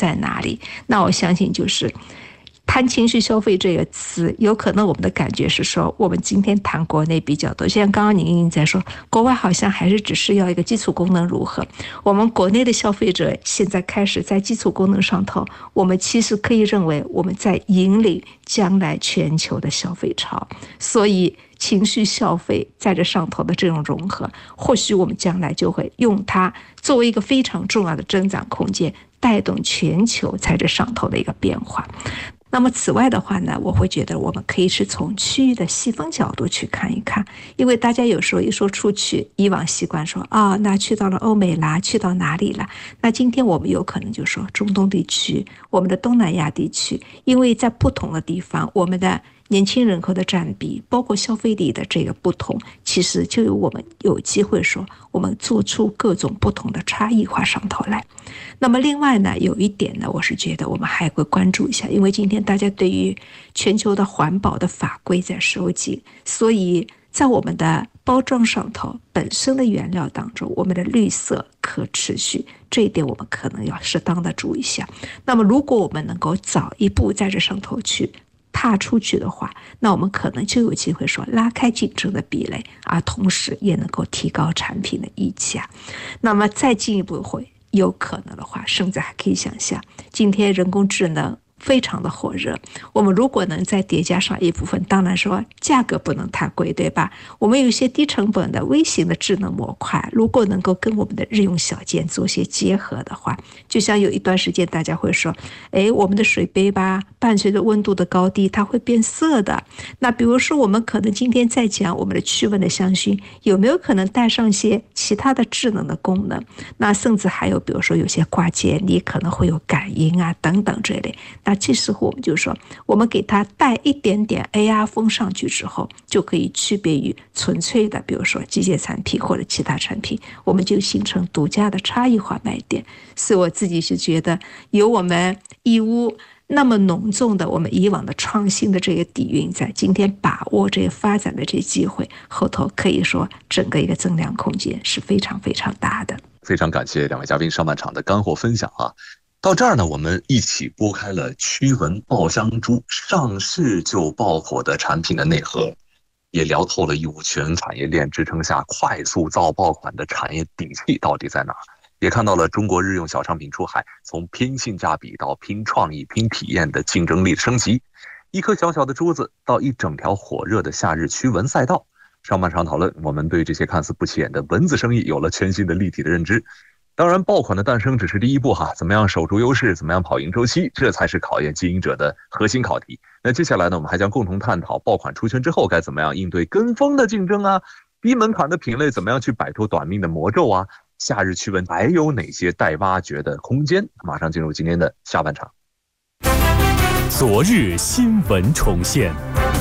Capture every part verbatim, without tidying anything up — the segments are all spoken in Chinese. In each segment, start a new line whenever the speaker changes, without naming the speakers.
在哪里？那我相信就是谈情绪消费这个词，有可能我们的感觉是说，我们今天谈国内比较多，像刚刚您在说，国外好像还是只是要一个基础功能如何，我们国内的消费者现在开始在基础功能上头，我们其实可以认为我们在引领将来全球的消费潮，所以情绪消费在这上头的这种融合，或许我们将来就会用它作为一个非常重要的增长空间，带动全球在这上头的一个变化。那么此外的话呢，我会觉得我们可以是从区域的细分角度去看一看，因为大家有时候一说出去，以往习惯说啊，那去到了欧美啦，去到哪里啦？那今天我们有可能就说中东地区，我们的东南亚地区，因为在不同的地方，我们的年轻人口的占比，包括消费力的这个不同，其实就有我们有机会说，我们做出各种不同的差异化上头来。那么另外呢，有一点呢，我是觉得我们还会关注一下，因为今天大家对于全球的环保的法规在收紧，所以在我们的包装上头本身的原料当中，我们的绿色可持续这一点我们可能要适当的注意一下。那么如果我们能够早一步在这上头去踏出去的话，那我们可能就有机会说拉开竞争的壁垒，而同时也能够提高产品的溢价。那么再进一步会有可能的话，甚至还可以想象，今天人工智能非常的火热，我们如果能再叠加上一部分，当然说价格不能太贵，对吧？我们有一些低成本的微型的智能模块，如果能够跟我们的日用小件做些结合的话，就像有一段时间大家会说，哎，我们的水杯吧，伴随着温度的高低，它会变色的。那比如说我们可能今天在讲我们的驱蚊的香薰，有没有可能带上一些其他的智能的功能？那甚至还有比如说有些挂件，你可能会有感应啊等等这类。那这时候我们就说，我们给它带一点点 A R 风上去之后，就可以区别于纯粹的比如说机械产品或者其他产品，我们就形成独家的差异化卖点。所以我自己是觉得有我们义乌那么浓重的我们以往的创新的这个底蕴在，今天把握这个发展的这个机会，后头可以说整个一个增量空间是非常非常大的。
非常感谢两位嘉宾上半场的干货分享啊！到这儿呢，我们一起拨开了驱蚊爆香珠上市就爆火的产品的内核，也聊透了义乌全产业链支撑下快速造爆款的产业底气到底在哪儿，也看到了中国日用小商品出海从拼性价比到拼创意、拼体验的竞争力升级，一颗小小的珠子到一整条火热的夏日驱蚊赛道。上半场讨论，我们对这些看似不起眼的蚊子生意有了全新的立体的认知。当然爆款的诞生只是第一步哈，怎么样守住优势，怎么样跑赢周期，这才是考验经营者的核心考题。那接下来呢，我们还将共同探讨爆款出圈之后该怎么样应对跟风的竞争啊，低门槛的品类怎么样去摆脱短命的魔咒啊，夏日驱蚊还有哪些待挖掘的空间。马上进入今天的下半场。
昨日新闻重现，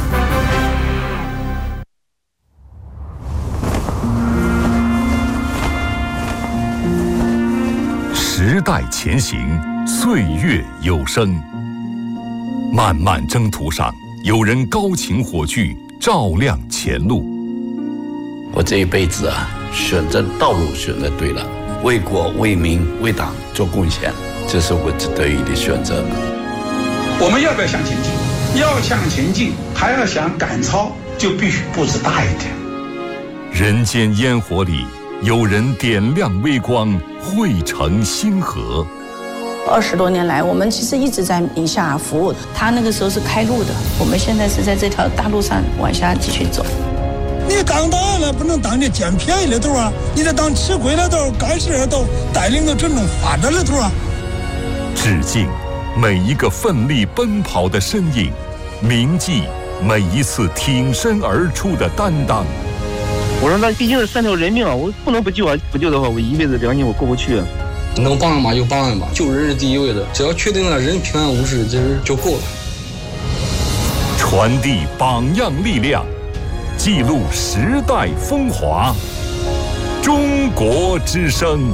时代前行，岁月有声。漫漫征途上，有人高擎火炬，照亮前路。
我这一辈子啊，选择道路选择对了，为国为民为党做贡献，这是我得意的选择。
我们要不要向前进？要向前进，还要想赶超，就必须步子大一点。
人间烟火里，有人点亮微光，汇成星河。
二十多年来，我们其实一直在宁夏服务。他那个时候是开路的，我们现在是在这条大路上往下继续走。
你当大了不能当这捡便宜的头啊，你得当吃亏的头，干事的头，带领着真正发展的头啊。
致敬每一个奋力奔跑的身影，铭记每一次挺身而出的担当。
我说那毕竟是三条人命啊，我不能不救啊！不救的话，我一辈子良心我过不去啊。
能帮人嘛就帮人吧，救人是第一位的，只要确定了人平安无事，这就够了。
传递榜样力量，记录时代风华。中国之声。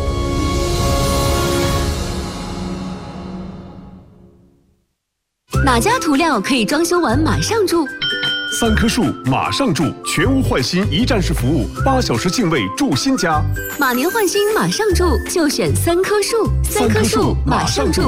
哪家涂料可以装修完马上住？
三棵树马上住，全屋换新一站式服务，八小时净位住新家。
马年换新马上住，就选三棵树。三棵树马上住。